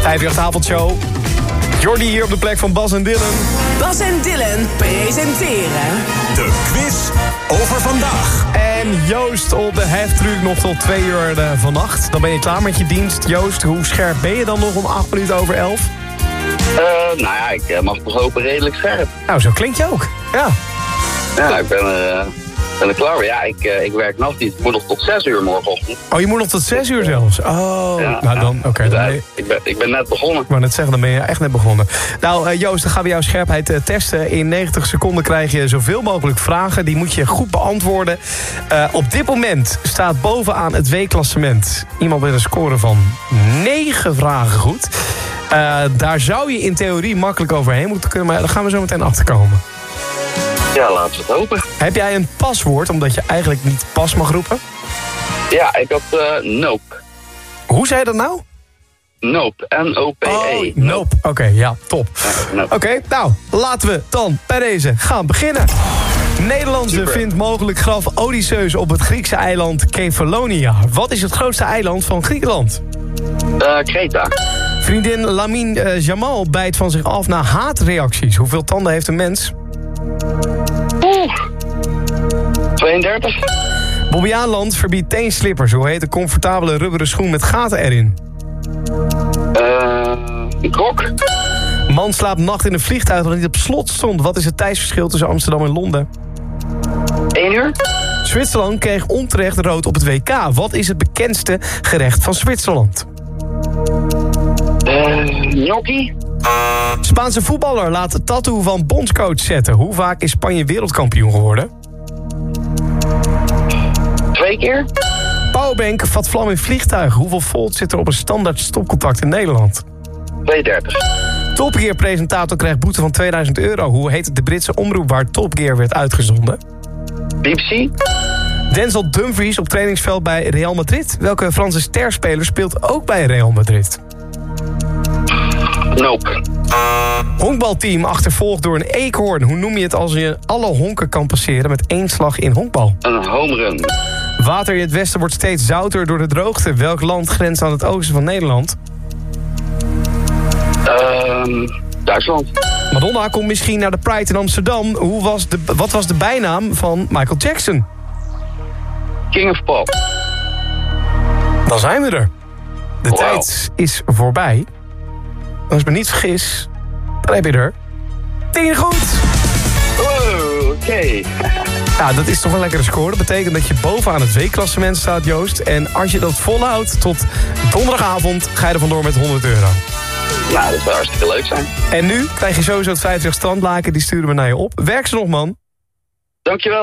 538avondshow. Jordi hier op de plek van Bas en Dylan. Bas en Dylan presenteren de quiz over vandaag. En Joost op de heftruck nog tot 2 uur vannacht. Dan ben je klaar met je dienst. Joost, hoe scherp ben je dan nog om 8 minuten over 11? Nou ja, ik mag toch hopen redelijk scherp. Nou, zo klinkt je ook. Ja. Ja, ik ben er klaar voor. Ja, ik werk nachtdienst. Ik moet nog tot 6 uur morgenochtend. Oh, je moet nog tot 6 uur zelfs? Oh, ja, nou dan, oké. Ik ben net begonnen. Ik wou net zeggen, dan ben je echt net begonnen. Nou, Joost, dan gaan we jouw scherpheid testen. In 90 seconden krijg je zoveel mogelijk vragen. Die moet je goed beantwoorden. Op dit moment staat bovenaan het weekklassement iemand met een score van 9 vragen goed. Daar zou je in theorie makkelijk overheen moeten kunnen, maar daar gaan we zo meteen achterkomen. Ja, laten we het hopen. Heb jij een paswoord, omdat je eigenlijk niet pas mag roepen? Ja, ik had Nope. Hoe zei je dat nou? Nope, N-O-P-E. Oh, Nope. Oké, ja, top. Ja, nope. Oké, nou, laten we dan bij deze gaan beginnen. Nederlandse vindt mogelijk graf Odysseus op het Griekse eiland Kefalonia. Wat is het grootste eiland van Griekenland? Kreta. Vriendin Lamine Jamal bijt van zich af na haatreacties. Hoeveel tanden heeft een mens? 32. Bobby Aanland verbiedt teenslippers. Hoe heet de comfortabele rubberen schoen met gaten erin? Een krok. Man slaapt nacht in een vliegtuig dat niet op slot stond. Wat is het tijdsverschil tussen Amsterdam en Londen? 1 uur. Zwitserland kreeg onterecht rood op het WK. Wat is het bekendste gerecht van Zwitserland? Gnocchi. Spaanse voetballer laat het tattoo van bondscoach zetten. Hoe vaak is Spanje wereldkampioen geworden? 2 keer. Powerbank vat vlam in vliegtuig. Hoeveel volt zit er op een standaard stopcontact in Nederland? 32. Top Gear presentator krijgt boete van €2000. Hoe heet de Britse omroep waar Top Gear werd uitgezonden? BBC. Denzel Dumfries op trainingsveld bij Real Madrid. Welke Franse sterspeler speelt ook bij Real Madrid? Nope. Honkbalteam achtervolgd door een eekhoorn. Hoe noem je het als je alle honken kan passeren met 1 slag in honkbal? Een home run. Water in het westen wordt steeds zouter door de droogte. Welk land grenst aan het oosten van Nederland? Duitsland. Madonna komt misschien naar de Pride in Amsterdam. Wat was de bijnaam van Michael Jackson? King of Pop. Dan zijn we er. De tijd is voorbij. Als ik me niet vergis, dan heb je er 10 goed. Oh, oké. Ja, dat is toch een lekkere score. Dat betekent dat je bovenaan het weekklassement staat, Joost. En als je dat volhoudt tot donderdagavond, ga je er vandoor met €100. Nou, dat zou hartstikke leuk zijn. En nu krijg je sowieso het 50 strandlaken. Die sturen we naar je op. Werk ze nog, man. Dankjewel.